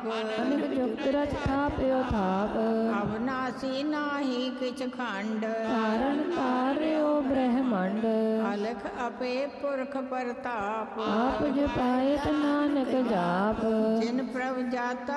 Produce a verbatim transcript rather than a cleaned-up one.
ਅਨਿਕ ਜੁਗਤ ਰਚ ਥਾਪਿਓ ਥਾਪ। ਅਵਨਾਸੀ ਨਾਹੀ ਕਿਛ ਖੰਡ ਕਾਰਨ ਤਾਰਿਓ ਬ੍ਰਹਮੰਡ। ਅਲਖ ਆਪੇ ਪੁਰਖ ਪ੍ਰਤਾਪ ਆਪ ਜਪਾਇਤ ਨਾਨਕ ਜਾਪ। ਜਿਨ ਪ੍ਰਭ ਜਾਤਾ